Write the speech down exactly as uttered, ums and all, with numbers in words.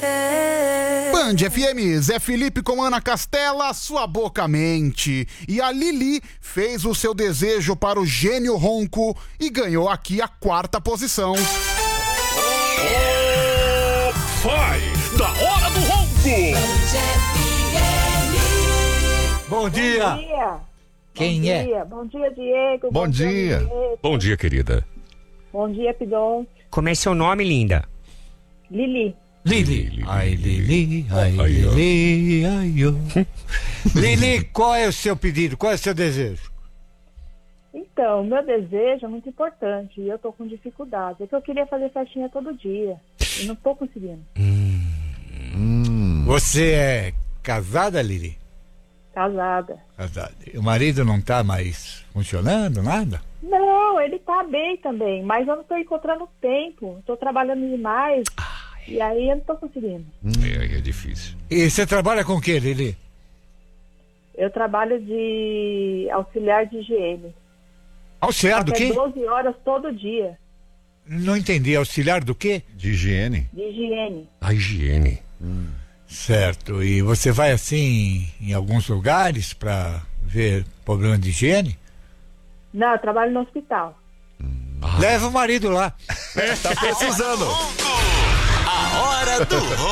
Band F M, Zé Felipe com Ana Castela, sua boca mente. E a Lili fez o seu desejo para o gênio ronco e ganhou aqui a quarta posição. Five, da hora do ronco. Bom dia. Bom dia. Quem Bom é? Dia. Bom dia, Diego. Bom dia. Diego. Bom dia, querida. Bom dia, Pidon. Como é seu nome, linda? Lili. Lili. Ai, Lili, ai, Aí, ó. Lili, ai, ó. Lili, qual é o seu pedido? Qual é o seu desejo? Então, meu desejo é muito importante e eu tô com dificuldade. É que eu queria fazer festinha todo dia e não tô conseguindo. Você é casada, Lili? Casada. Casada. E o marido não tá mais funcionando, nada? Não, ele tá bem também, mas eu não tô encontrando tempo. Tô trabalhando demais e aí eu não tô conseguindo. É, é difícil. E você trabalha com o que, Lili? Eu trabalho de auxiliar de higiene. Auxiliar do Até quê? doze horas todo dia Não entendi. Auxiliar do quê? De higiene. de higiene. A higiene. Certo. E você vai assim em alguns lugares pra ver problema de higiene? Não, eu trabalho no hospital. Leva o marido lá. Tá precisando. A hora do ronco.